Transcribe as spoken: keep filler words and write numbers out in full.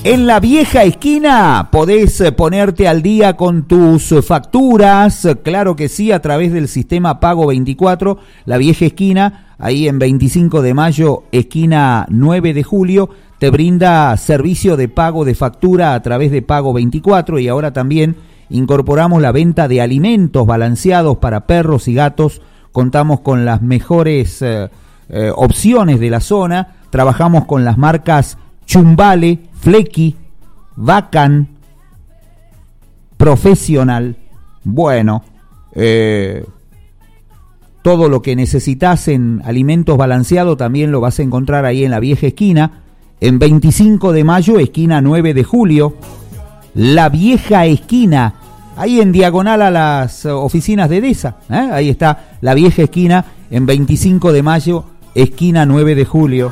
En la vieja esquina podés ponerte al día con tus facturas, claro que sí, a través del sistema Pago veinticuatro, la vieja esquina, ahí en veinticinco de mayo, esquina nueve de julio, te brinda servicio de pago de factura a través de Pago veinticuatro y ahora también incorporamos la venta de alimentos balanceados para perros y gatos, contamos con las mejores eh, eh, opciones de la zona, trabajamos con las marcas Chumbale, Flecky, Vacan, Profesional, bueno, eh, todo lo que necesitas en alimentos balanceados también lo vas a encontrar ahí en la vieja esquina, en veinticinco de mayo, esquina nueve de julio, la vieja esquina, ahí en diagonal a las oficinas de DESA, ¿eh? Ahí está la vieja esquina, en veinticinco de mayo, esquina nueve de julio.